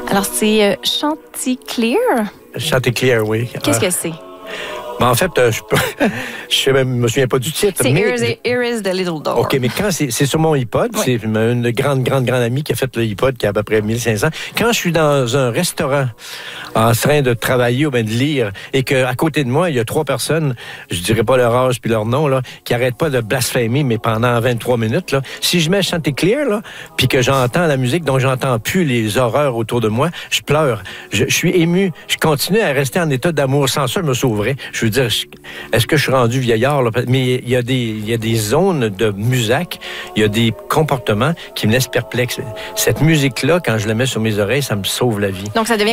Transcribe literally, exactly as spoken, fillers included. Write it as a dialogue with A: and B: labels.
A: Alors, c'est euh, Chanticleer.
B: Chanticleer, oui.
A: Qu'est-ce
B: Ah.
A: que c'est?
B: Ben, en fait, euh, je je ne me souviens pas du titre.
A: C'est
B: mais...
A: Here is, Here is the Little Door.
B: OK, mais quand c'est, c'est sur mon iPod, oui. C'est une grande, grande, grande amie qui a fait le iPod qui a à peu près mille cinq cents. Quand je suis dans un restaurant en train de travailler ou bien de lire et qu'à côté de moi, il y a trois personnes, je dirais pas leur âge puis leur nom, là, qui n'arrêtent pas de blasphémer, mais pendant vingt-trois minutes, là, si je mets Chanticleer, là, puis que j'entends la musique dont j'entends plus les horreurs autour de moi, je pleure. Je, je suis ému. Je continue à rester en état d'amour. Sans ça, je me sauverais. Je veux dire, est-ce que je suis rendu vieillard, là? Mais il y a des, il y a des zones de musique, il y a des comportements qui me laissent perplexe. Cette musique-là, quand je la mets sur mes oreilles, ça me sauve la vie.
A: Donc, ça devient